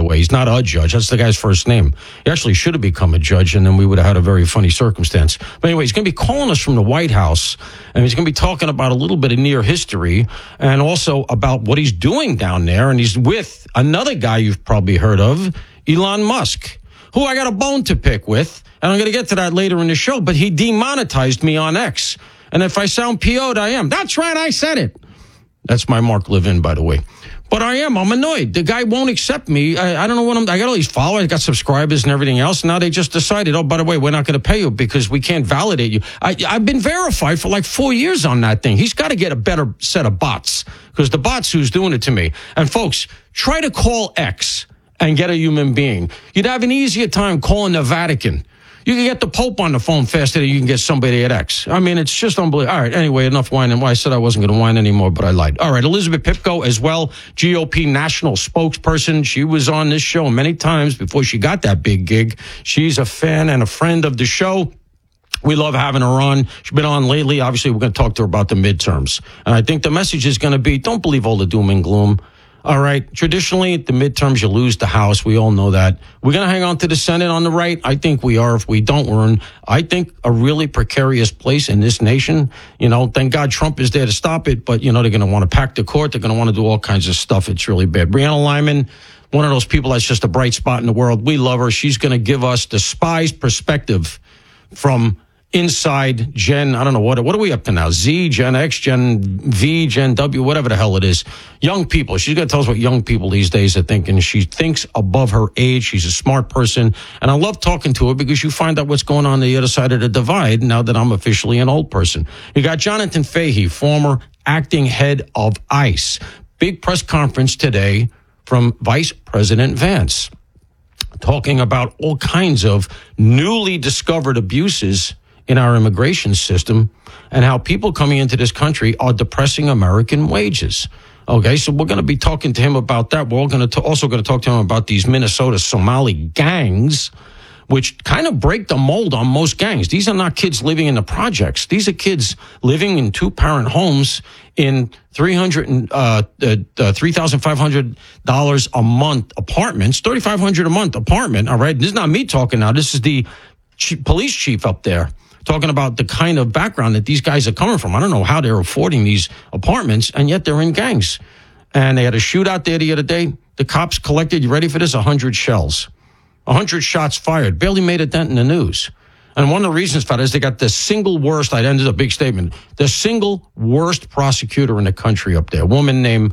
the way. He's not a judge. That's the guy's first name. He actually should have become a judge, and then we would have had a very funny circumstance. But anyway, he's going to be calling us from the White House, and he's going to be talking about a little bit of near history and also about what he's doing down there. And he's with another guy you've probably heard of, Elon Musk, who I got a bone to pick with. And I'm going to get to that later in the show, but he demonetized me on X. And if I sound PO'd, I am. That's right, I said it. That's my Mark Levin, by the way. But I'm annoyed. The guy won't accept me. I don't know what I got all these followers, I got subscribers and everything else. Now they just decided, oh, by the way, we're not going to pay you because we can't validate you. I've been verified for like 4 years on that thing. He's got to get a better set of bots because the bot's who's doing it to me. And folks, try to call X and get a human being. You'd have an easier time calling the Vatican. You can get the Pope on the phone faster than you can get somebody at X. I mean, it's just unbelievable. All right, anyway, enough whining. Well, I said I wasn't going to whine anymore, but I lied. All right, Elizabeth Pipko as well, GOP national spokesperson. She was on this show many times before she got that big gig. She's a fan and a friend of the show. We love having her on. She's been on lately. Obviously, we're going to talk to her about the midterms. And I think the message is going to be, don't believe all the doom and gloom. All right. Traditionally, the midterms, you lose the House. We all know that. We're going to hang on to the Senate on the right. I think we are. If we don't, we're in, I think, a really precarious place in this nation. You know, thank God Trump is there to stop it. But, you know, they're going to want to pack the court. They're going to want to do all kinds of stuff. It's really bad. Brianna Lyman, one of those people that's just a bright spot in the world. We love her. She's going to give us the spy's perspective from inside Gen, I don't know, what are we up to now? Z, Gen X, Gen V, Gen W, whatever the hell it is. Young people. She's going to tell us what young people these days are thinking. She thinks above her age. She's a smart person. And I love talking to her because you find out what's going on the other side of the divide now that I'm officially an old person. You got Jonathan Fahey, former acting head of ICE. Big press conference today from Vice President Vance, talking about all kinds of newly discovered abuses in our immigration system and how people coming into this country are depressing American wages. Okay, so we're going to be talking to him about that. We're also going to talk to him about these Minnesota Somali gangs, which kind of break the mold on most gangs. These are not kids living in the projects. These are kids living in two-parent homes in $3,500 a month apartments, $3,500 a month apartment. All right, this is not me talking now. This is the police chief up there, talking about the kind of background that these guys are coming from. I don't know how they're affording these apartments, and yet they're in gangs. And they had a shootout there the other day. The cops collected, you ready for this, 100 shells. 100 shots fired. Barely made a dent in the news. And one of the reasons for that is they got the single worst, I ended a big statement, the single worst prosecutor in the country up there, a woman named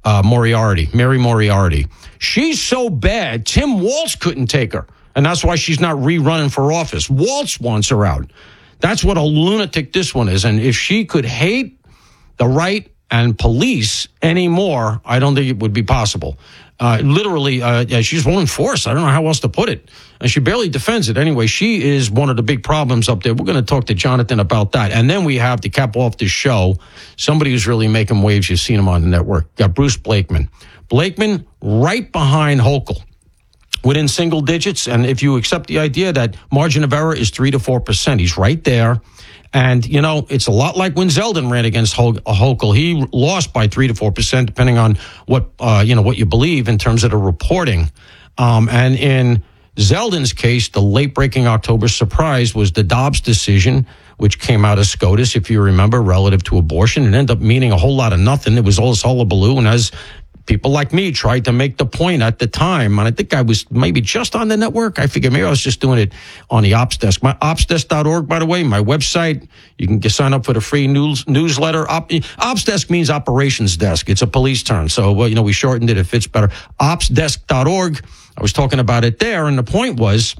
Mary Moriarty. She's so bad, Tim Walz couldn't take her. And that's why she's not rerunning for office. Walz wants her out. That's what a lunatic this one is. And if she could hate the right and police anymore, I don't think it would be possible. Literally, she's one in force. I don't know how else to put it. And she barely defends it. Anyway, she is one of the big problems up there. We're going to talk to Jonathan about that. And then we have, to cap off this show, somebody who's really making waves. You've seen him on the network. Got Bruce Blakeman. Blakeman right behind Hochul, within single digits. And if you accept the idea that margin of error is 3 to 4%, he's right there. And, you know, it's a lot like when Zeldin ran against Hochul. He lost by 3 to 4%, depending on what you believe in terms of the reporting. And in Zeldin's case, the late-breaking October surprise was the Dobbs decision, which came out of SCOTUS, if you remember, relative to abortion. It ended up meaning a whole lot of nothing. It was all this hullabaloo. And as people like me tried to make the point at the time, and I think I was maybe just on the network. I figured maybe I was just doing it on the Ops Desk. My opsdesk.org, by the way, my website. You can sign up for the free newsletter. Ops Desk means operations desk. It's a police term. So, we shortened it. It fits better. Opsdesk.org. I was talking about it there, and the point was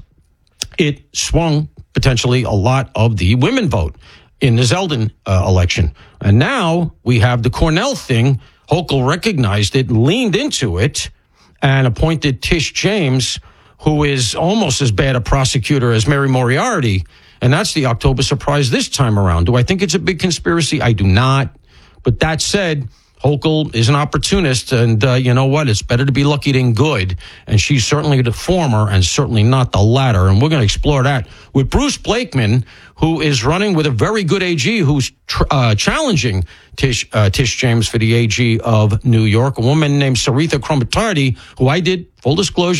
it swung potentially a lot of the women vote in the Zeldin election. And now we have the Cornell thing. Hochul recognized it, leaned into it, and appointed Tish James, who is almost as bad a prosecutor as Mary Moriarty. And that's the October surprise this time around. Do I think it's a big conspiracy? I do not. But that said, Hochul is an opportunist, and you know what? It's better to be lucky than good. And she's certainly the former and certainly not the latter. And we're going to explore that with Bruce Blakeman, who is running with a very good AG who's challenging Tish James for the AG of New York, a woman named Saritha Kramatardi, who I did, full disclosure,